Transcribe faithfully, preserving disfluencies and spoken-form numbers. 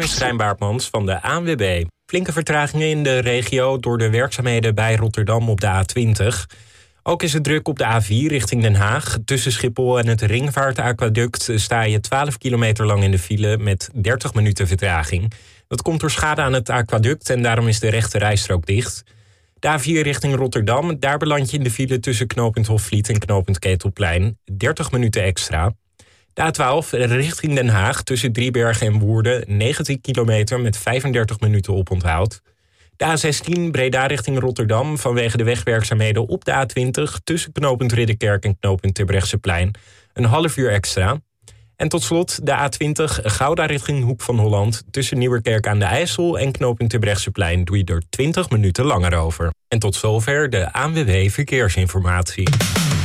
is Rijn Baartmans van de A N W B. Flinke vertragingen in de regio door de werkzaamheden bij Rotterdam op de A twintig. Ook is het druk op de A vier richting Den Haag. Tussen Schiphol en het Ringvaartaquaduct sta je twaalf kilometer lang in de file met dertig minuten vertraging. Dat komt door schade aan het aquaduct en daarom is de rechte rijstrook dicht. De A vier richting Rotterdam, daar beland je in de file tussen knooppunt Hofvliet en knooppunt Ketelplein. dertig minuten extra. De A twaalf richting Den Haag tussen Driebergen en Woerden, negentien kilometer met vijfendertig minuten oponthoud. De A zestien Breda richting Rotterdam vanwege de wegwerkzaamheden op de A twintig tussen knooppunt Ridderkerk en knooppunt Terbrechtseplein. Een half uur extra. En tot slot de A twintig Gouda richting Hoek van Holland tussen Nieuwerkerk aan de IJssel en knooppunt Terbrechtseplein doe je er twintig minuten langer over. En tot zover de A N W B Verkeersinformatie.